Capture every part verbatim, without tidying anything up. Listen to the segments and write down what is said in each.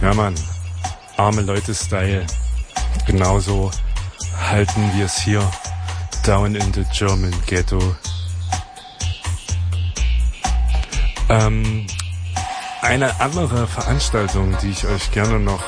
Ja, Mann. Arme Leute-Style. Genauso halten wir es hier. Down in the German Ghetto. Ähm, eine andere Veranstaltung, die ich euch gerne noch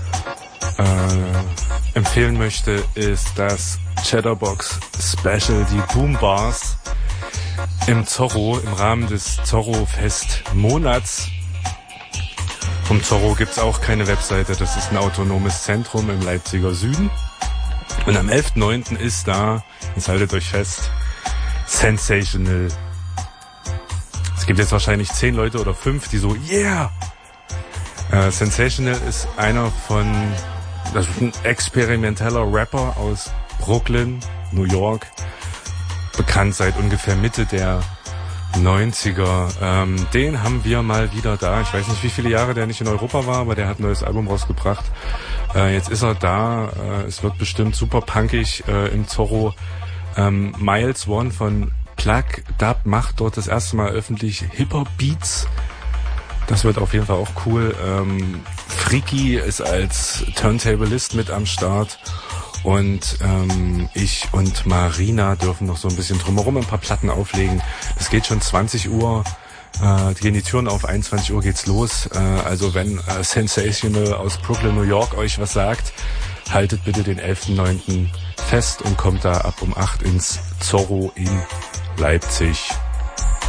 äh, empfehlen möchte, ist das Chatterbox Special, die Boom Bars im Zorro, im Rahmen des Zorro-Fest-Monats. Vom Zorro gibt's auch keine Webseite, das ist ein autonomes Zentrum im Leipziger Süden. Und am elften neunten ist da, jetzt haltet euch fest, Sensational. Es gibt jetzt wahrscheinlich zehn Leute oder fünf, die so, yeah! Äh, Sensational ist einer von, das ist ein experimenteller Rapper aus Brooklyn, New York, bekannt seit ungefähr Mitte der neunziger. Ähm, den haben wir mal wieder da. Ich weiß nicht, wie viele Jahre der nicht in Europa war, aber der hat ein neues Album rausgebracht. Äh, jetzt ist er da. Äh, es wird bestimmt super punkig äh, im Zorro. Ähm, Miles One von Plug Dub macht dort das erste Mal öffentlich Hip-Hop-Beats. Das wird auf jeden Fall auch cool. Ähm, Freaky ist als Turntablist mit am Start. Und ähm, ich und Marina dürfen noch so ein bisschen drumherum ein paar Platten auflegen. Es geht schon zwanzig Uhr. Äh, gehen die Türen auf, einundzwanzig Uhr geht's los. Äh, also wenn äh, Sensational aus Brooklyn, New York euch was sagt, haltet bitte den elften neunten fest und kommt da ab um acht ins Zorro in Leipzig.